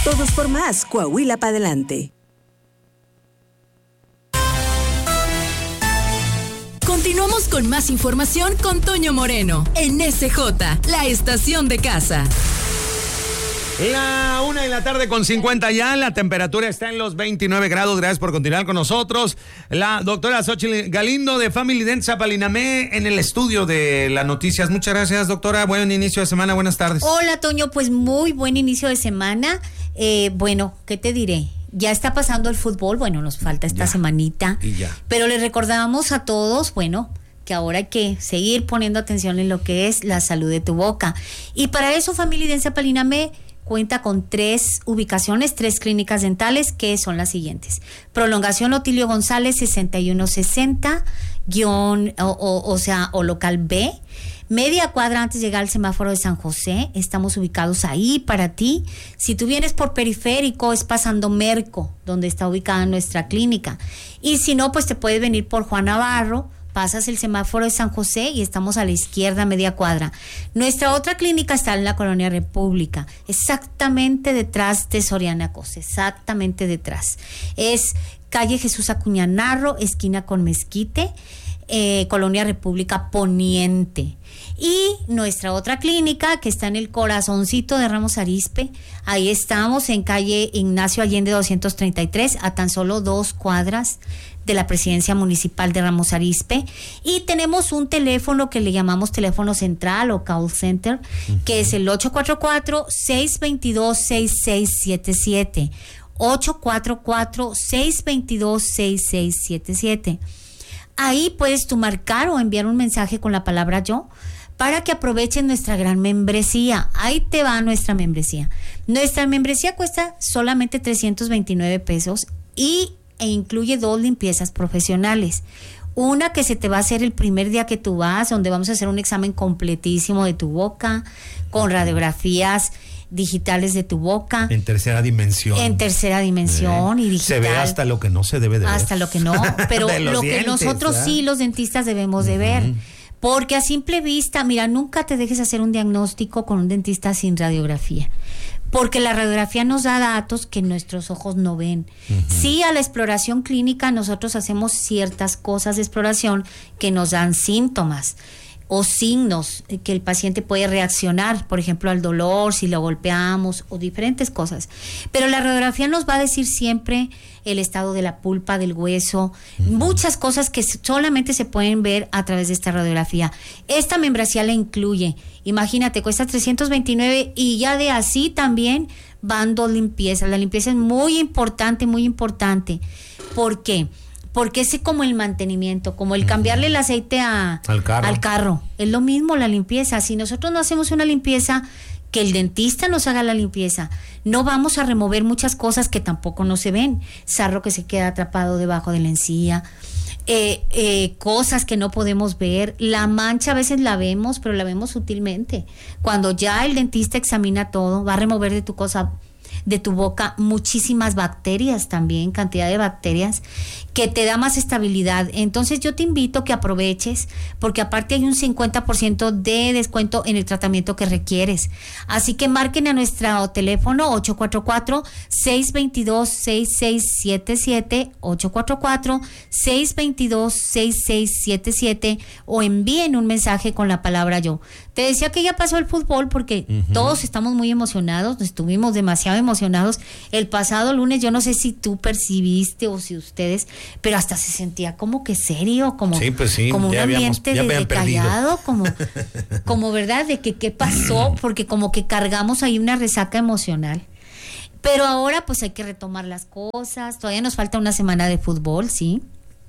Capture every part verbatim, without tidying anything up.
Todos por más, Coahuila para adelante. Continuamos con más información con Toño Moreno en S J, la estación de casa. La una de la tarde con cincuenta ya, la temperatura está en los veintinueve grados. Gracias por continuar con nosotros. La doctora Xochitl Galindo de Family Dent Zapalinamé en el estudio de las noticias. Muchas gracias, doctora. Buen inicio de semana, buenas tardes. Hola, Toño, pues muy buen inicio de semana. Eh, bueno, ¿qué te diré? Ya está pasando el fútbol, bueno, nos falta esta ya, semanita. Y ya. Pero les recordamos a todos, bueno, que ahora hay que seguir poniendo atención en lo que es la salud de tu boca. Y para eso, Family Dent Zapalinamé cuenta con tres ubicaciones, tres clínicas dentales, que son las siguientes. Prolongación Otilio González, sesenta y uno sesenta, guión, o, o, o sea, o local B. Media cuadra antes de llegar al semáforo de San José, estamos ubicados ahí para ti. Si tú vienes por periférico, es pasando Merco, donde está ubicada nuestra clínica. Y si no, pues te puedes venir por Juan Navarro, pasas el semáforo de San José y estamos a la izquierda, media cuadra. Nuestra otra clínica está en la Colonia República, exactamente detrás de Soriana Cos, exactamente detrás. Es calle Jesús Acuña Narro, esquina con Mezquite, eh, Colonia República Poniente. Y nuestra otra clínica, que está en el corazoncito de Ramos Arizpe, ahí estamos en calle Ignacio Allende doscientos treinta y tres, a tan solo dos cuadras de la presidencia municipal de Ramos Arizpe. Y tenemos un teléfono que le llamamos teléfono central o call center, uh-huh, que es el ocho cuatro cuatro, seis dos dos, seis seis siete siete. ocho cuatro cuatro, seis dos dos, seis seis siete siete. Ahí puedes tú marcar o enviar un mensaje con la palabra yo, para que aprovechen nuestra gran membresía. Ahí te va nuestra membresía. Nuestra membresía cuesta solamente trescientos veintinueve pesos y, e incluye dos limpiezas profesionales. Una que se te va a hacer el primer día que tú vas, donde vamos a hacer un examen completísimo de tu boca, con radiografías digitales de tu boca. En tercera dimensión. En tercera dimensión, eh, y digital. Se ve hasta lo que no se debe de ver. Hasta lo que no, pero lo dientes, que nosotros, ¿verdad?, sí, los dentistas debemos uh-huh. de ver. Porque a simple vista, mira, nunca te dejes hacer un diagnóstico con un dentista sin radiografía. Porque la radiografía nos da datos que nuestros ojos no ven. Uh-huh. Sí, a la exploración clínica nosotros hacemos ciertas cosas de exploración que nos dan síntomas o signos que el paciente puede reaccionar, por ejemplo, al dolor, si lo golpeamos, o diferentes cosas. Pero la radiografía nos va a decir siempre el estado de la pulpa, del hueso, uh-huh, muchas cosas que solamente se pueden ver a través de esta radiografía. Esta membresía la incluye, imagínate, cuesta trescientos veintinueve y ya de así también van dos limpiezas. La limpieza es muy importante, muy importante. ¿Por qué? Porque es como el mantenimiento, como el cambiarle el aceite a, al, carro. al carro. Es lo mismo la limpieza. Si nosotros no hacemos una limpieza, que el dentista nos haga la limpieza, no vamos a remover muchas cosas que tampoco no se ven. Sarro que se queda atrapado debajo de la encía, eh, eh, cosas que no podemos ver. La mancha a veces la vemos, pero la vemos sutilmente. Cuando ya el dentista examina todo, va a remover de tu cosa, de tu boca, muchísimas bacterias también, cantidad de bacterias, que te da más estabilidad. Entonces yo te invito a que aproveches, porque aparte hay un cincuenta por ciento de descuento en el tratamiento que requieres. Así que marquen a nuestro teléfono ocho cuatro cuatro, seis dos dos, seis seis siete siete, ocho cuatro cuatro, seis dos dos, seis seis siete siete, o envíen un mensaje con la palabra yo. Te decía que ya pasó el fútbol porque uh-huh. todos estamos muy emocionados, estuvimos demasiado emocionados el pasado lunes. Yo no sé si tú percibiste o si ustedes, pero hasta se sentía como que serio, como, sí, pues sí, como un ambiente habíamos, de, de callado, como, como verdad, de que qué pasó, porque como que cargamos ahí una resaca emocional. Pero ahora pues hay que retomar las cosas, todavía nos falta una semana de fútbol, sí.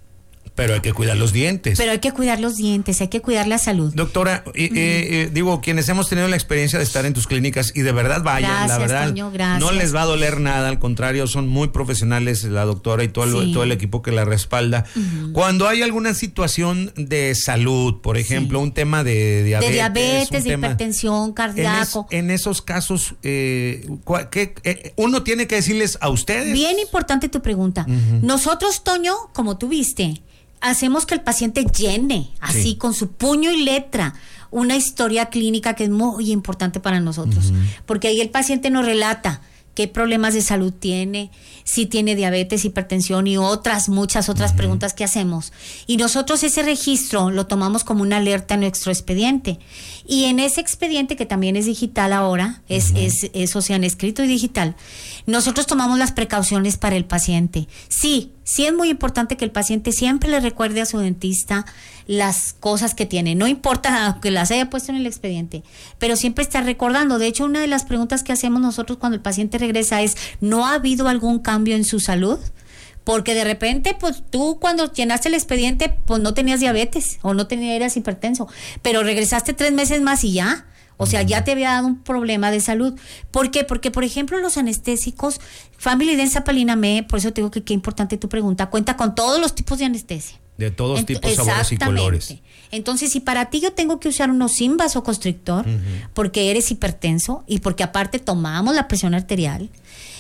Pero hay que cuidar los dientes. Pero hay que cuidar los dientes, hay que cuidar la salud. Doctora, eh, eh, digo, quienes hemos tenido la experiencia de estar en tus clínicas, y de verdad vayan, gracias, la verdad, Toño, gracias. No les va a doler nada, al contrario, son muy profesionales la doctora y todo, sí. el, todo el equipo que la respalda. Uh-huh. Cuando hay alguna situación de salud, por ejemplo, sí. un tema de diabetes. De diabetes, de tema, hipertensión, cardíaco. En, es, en esos casos, eh, ¿qué, eh, uno tiene que decirles a ustedes? Bien importante tu pregunta. Uh-huh. Nosotros, Toño, como tú viste, hacemos que el paciente llene, así, sí. con su puño y letra, una historia clínica que es muy importante para nosotros, uh-huh. porque ahí el paciente nos relata qué problemas de salud tiene, si tiene diabetes, hipertensión y otras, muchas otras uh-huh. preguntas que hacemos. Y nosotros ese registro lo tomamos como una alerta en nuestro expediente. Y en ese expediente, que también es digital ahora, es, uh-huh. es, es, o sea, en escrito y digital, nosotros tomamos las precauciones para el paciente. Sí, sí es muy importante que el paciente siempre le recuerde a su dentista las cosas que tiene, no importa que las haya puesto en el expediente, pero siempre está recordando. De hecho, una de las preguntas que hacemos nosotros cuando el paciente regresa es, ¿no ha habido algún cambio en su salud? Porque de repente, pues tú cuando llenaste el expediente, pues no tenías diabetes o no tenías, eras hipertenso, pero regresaste tres meses más y ya. O sea, ya te había dado un problema de salud. ¿Por qué? Porque, por ejemplo, los anestésicos, Family Densa Paliname, por eso te digo que qué importante tu pregunta, cuenta con todos los tipos de anestesia. De todos Ent- tipos, sabores y colores. Entonces, si para ti yo tengo que usar unos sin vasoconstrictor, uh-huh. porque eres hipertenso y porque aparte tomamos la presión arterial,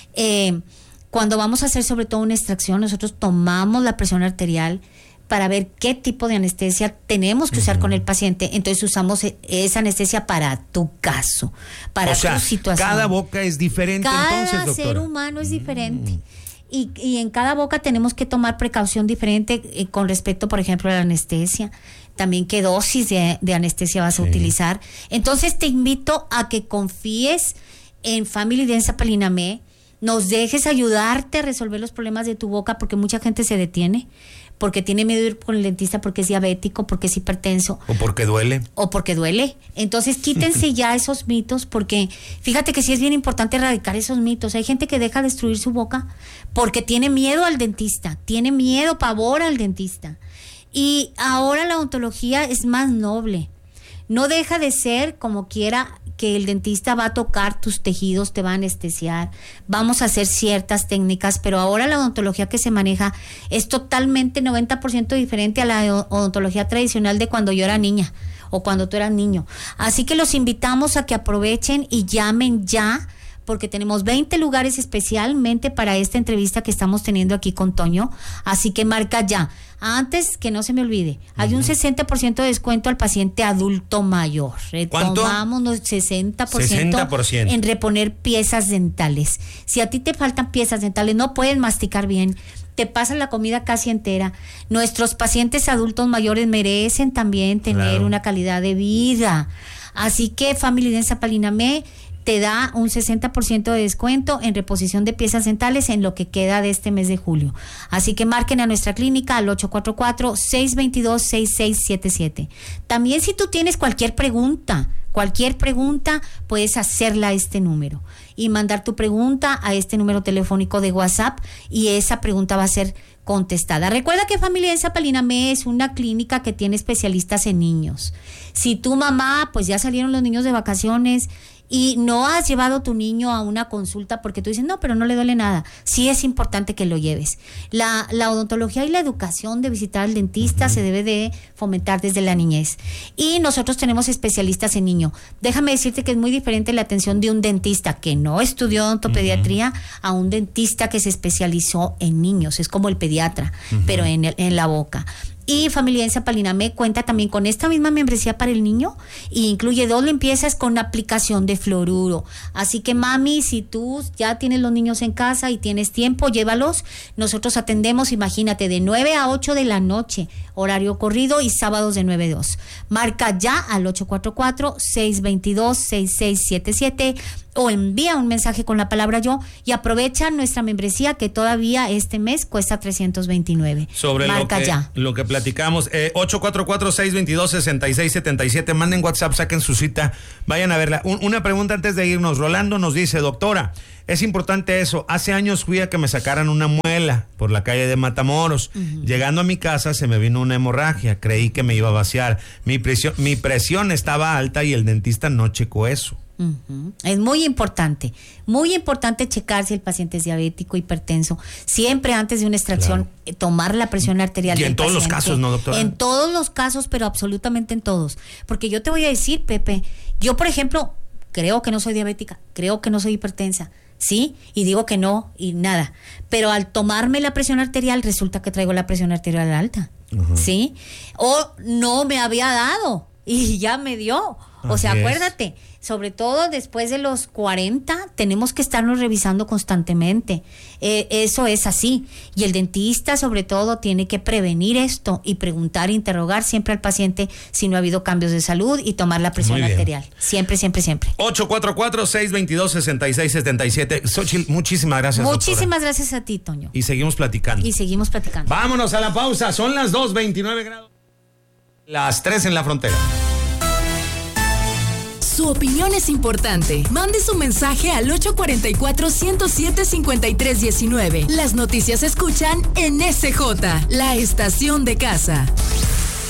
eh, cuando vamos a hacer sobre todo una extracción, nosotros tomamos la presión arterial para ver qué tipo de anestesia tenemos que usar uh-huh. con el paciente. Entonces usamos esa anestesia para tu caso, para o sea, tu situación. Cada boca es diferente, cada entonces, doctora. Cada ser humano es diferente. Mm. Y, y en cada boca tenemos que tomar precaución diferente eh, con respecto, por ejemplo, a la anestesia. También qué dosis de, de anestesia vas sí. a utilizar. Entonces te invito a que confíes en Family Densa Paliname, nos dejes ayudarte a resolver los problemas de tu boca, porque mucha gente se detiene porque tiene miedo de ir con el dentista, porque es diabético, porque es hipertenso. O porque duele. O porque duele. Entonces quítense ya esos mitos, porque fíjate que sí es bien importante erradicar esos mitos. Hay gente que deja destruir su boca porque tiene miedo al dentista, tiene miedo, pavor al dentista. Y ahora la odontología es más noble. No deja de ser como quiera que el dentista va a tocar tus tejidos, te va a anestesiar, vamos a hacer ciertas técnicas, pero ahora la odontología que se maneja es totalmente noventa por ciento diferente a la odontología tradicional de cuando yo era niña o cuando tú eras niño. Así que los invitamos a que aprovechen y llamen ya, porque tenemos veinte lugares especialmente para esta entrevista que estamos teniendo aquí con Toño, así que marca ya. Antes, que no se me olvide, hay uh-huh. un sesenta por ciento de descuento al paciente adulto mayor. ¿Cuánto? Tomamos un sesenta por ciento, sesenta por ciento en reponer piezas dentales. Si a ti te faltan piezas dentales, no puedes masticar bien, te pasas la comida casi entera. Nuestros pacientes adultos mayores merecen también tener claro. una calidad de vida. Así que Family Densa Paliname te da un sesenta por ciento de descuento en reposición de piezas dentales en lo que queda de este mes de julio. Así que marquen a nuestra clínica al ocho cuatro cuatro, seis dos dos, seis seis siete siete. También si tú tienes cualquier pregunta, cualquier pregunta, puedes hacerla a este número y mandar tu pregunta a este número telefónico de WhatsApp y esa pregunta va a ser contestada. Recuerda que Family Densa Paliname es una clínica que tiene especialistas en niños. Si tu mamá, pues ya salieron los niños de vacaciones y no has llevado a tu niño a una consulta porque tú dices, no, pero no le duele nada, sí es importante que lo lleves. La, la odontología y la educación de visitar al dentista uh-huh. se debe de fomentar desde la niñez. Y nosotros tenemos especialistas en niño. Déjame decirte que es muy diferente la atención de un dentista que no estudió odontopediatría uh-huh. a un dentista que se especializó en niños. Es como el pediatra, uh-huh. pero en, el, en la boca. Y Family Densa Paliname cuenta también con esta misma membresía para el niño e incluye dos limpiezas con aplicación de fluoruro. Así que mami, si tú ya tienes los niños en casa y tienes tiempo, llévalos. Nosotros atendemos, imagínate, de nueve a ocho de la noche, horario corrido, y sábados de nueve a dos. Marca ya al ocho cuatro cuatro, seis dos dos, seis seis siete siete o envía un mensaje con la palabra yo y aprovecha nuestra membresía que todavía este mes cuesta trescientos veintinueve. Sobre Marca lo que, ya. lo que platicamos, eh, ocho cuatro cuatro, seis dos dos, seis seis siete siete, manden WhatsApp, saquen su cita, vayan a verla. Un, una pregunta antes de irnos. Rolando nos dice, doctora, es importante eso, hace años fui a que me sacaran una muela por la calle de Matamoros, uh-huh. llegando a mi casa se me vino una hemorragia, creí que me iba a vaciar, mi presión, mi presión estaba alta y el dentista no checó eso. Uh-huh. Es muy importante, muy importante checar si el paciente es diabético, hipertenso, siempre antes de una extracción, claro. eh, tomar la presión arterial. Y del en todos paciente. los casos, ¿no, doctora? En todos los casos, pero absolutamente en todos. Porque yo te voy a decir, Pepe, yo por ejemplo, creo que no soy diabética, creo que no soy hipertensa, ¿sí? Y digo que no y nada. Pero al tomarme la presión arterial, resulta que traigo la presión arterial alta, uh-huh. ¿sí? O no me había dado y ya me dio. O Así sea, es. acuérdate, sobre todo después de los cuarenta, tenemos que estarnos revisando constantemente. Eh, eso es así. Y el dentista, sobre todo, tiene que prevenir esto y preguntar, interrogar siempre al paciente si no ha habido cambios de salud y tomar la presión Muy bien. arterial. Siempre, siempre, siempre. ocho cuatro cuatro, seis dos dos, seis seis siete siete. Xochitl, muchísimas gracias, Muchísimas doctora. gracias a ti, Toño. Y seguimos platicando. Y seguimos platicando. Vámonos a la pausa. Son las dos, veintinueve grados. Las tres en la frontera. Su opinión es importante. Mande su mensaje al ocho cuatro cuatro, uno cero siete, cinco tres uno nueve. Las noticias se escuchan en S J, la estación de casa.